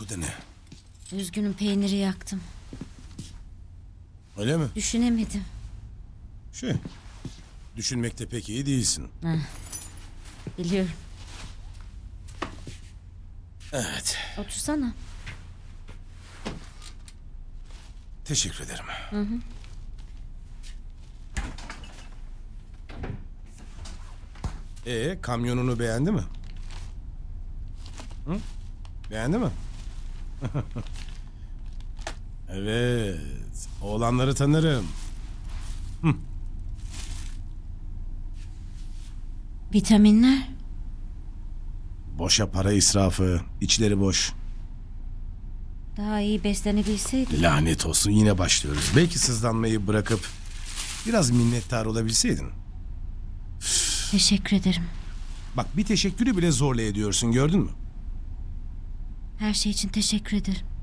koku da ne? Üzgünüm, peyniri yaktım. Öyle mi? Düşünemedim. Düşünmekte pek iyi değilsin. Biliyorum. Evet. Otursana. Teşekkür ederim. Kamyonunu beğendi mi? Hı? Beğendi mi? Evet. Oğlanları tanırım. Vitaminler. Boşa para israfı. İçleri boş. Daha iyi beslenebilseydik. Lanet olsun, yine başlıyoruz. Belki sızlanmayı bırakıp biraz minnettar olabilseydin. Teşekkür ederim. Bak, bir teşekkürü bile zorla ediyorsun, gördün mü? Her şey için teşekkür ederim.